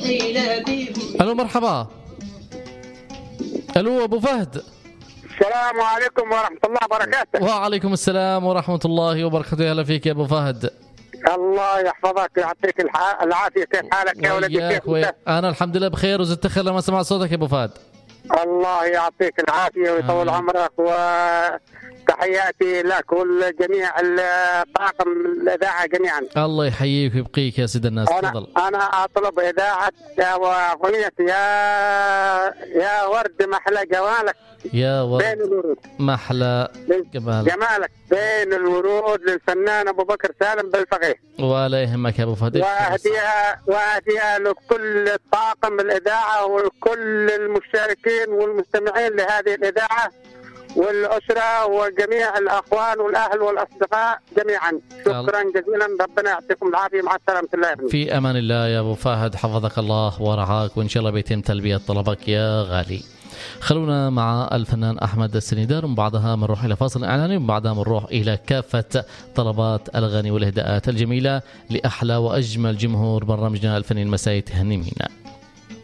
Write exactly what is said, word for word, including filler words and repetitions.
الو مرحبا. الو ابو فهد. السلام عليكم ورحمة الله وبركاته. وعليكم السلام ورحمة الله وبركاته. أهلا فيك يا أبو فهد. الله يحفظك ويعطيك العافية. كيف حالك يا ولدي؟ كيف وي... أنا الحمد لله بخير وزدت خير لما سمعت صوتك يا أبو فهد. الله يعطيك العافية ويطول آه. عمرك، وتحياتي لك ولجميع الطاقم الإذاعة جميعا. الله يحييك ويبقيك يا سيد الناس. تفضل. أنا, أنا أطلب إذاعة وأغنية يا يا ورد محلى جمالك يا ورد بين الورود محلى جمالك جمالك بين الورود للفنان أبو بكر سالم بالفقيه. ولا يهمك يا أبو فهد. وأهديها وأهديها لكل طاقم الإذاعة وكل المشاركين والمستمعين لهذه الإذاعة والأسرة وجميع الأخوان والأهل والأصدقاء جميعا. شكرا جزيلا، ربنا يعطيكم العافية. مع السلامة. الله في أمان الله يا أبو فهد، حفظك الله ورعاك، وإن شاء الله بيتم تلبية طلبك يا غالي. خلونا مع الفنان أحمد السنيدار، وبعدها بنروح إلى فاصل إعلاني، وبعدها بنروح إلى كافة طلبات الأغاني والإهداءات الجميلة لأحلى وأجمل جمهور برنامجنا الفني المسائي. تهني مينا.